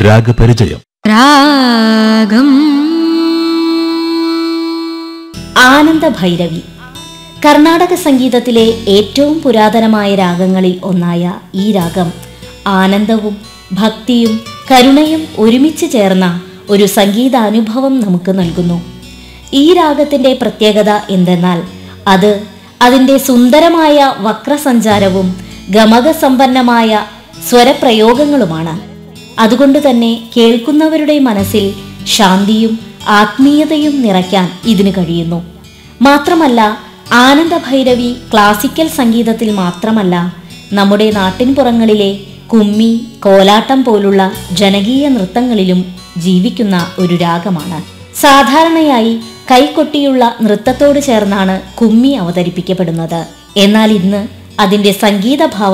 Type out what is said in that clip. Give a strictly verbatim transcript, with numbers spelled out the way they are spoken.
രാഗപരിചയം. രാഗം ആനന്ദ ഭൈരവി കർണാടക സംഗീതത്തിലെ ഏറ്റവും പുരാതനമായ രാഗങ്ങളിൽ ഒന്നായ ഈ രാഗം ആനന്ദവും ഭക്തിയും കരുണയും ഒരുമിച്ച് ചേർന്ന ഒരു സംഗീതാനുഭവം നമുക്ക് നൽകുന്നു. ഈ രാഗത്തിൻ്റെ പ്രത്യേകത എന്തെന്നാൽ അത് അതിൻ്റെ സുന്ദരമായ വക്രസഞ്ചാരവും ഗമകസമ്പന്നമായ സ്വരപ്രയോഗങ്ങളുമാണ്. അതുകൊണ്ട് തന്നെ കേൾക്കുന്നവരുടെ മനസ്സിൽ ശാന്തിയും ആത്മീയതയും നിറയ്ക്കാൻ ഇതിന് കഴിയുന്നു. മാത്രമല്ല, ആനന്ദ ഭൈരവി ക്ലാസിക്കൽ സംഗീതത്തിൽ മാത്രമല്ല, നമ്മുടെ നാട്ടിൻപുറങ്ങളിലെ കുമ്മി, കോലാട്ടം പോലുള്ള ജനകീയ നൃത്തങ്ങളിലും ജീവിക്കുന്ന ഒരു രാഗമാണ്. സാധാരണയായി കൈകൊട്ടിയുള്ള നൃത്തത്തോട് ചേർന്നാണ് കുമ്മി അവതരിപ്പിക്കപ്പെടുന്നത്. എന്നാൽ ഇന്ന് അതിൻ്റെ സംഗീത ഭാവം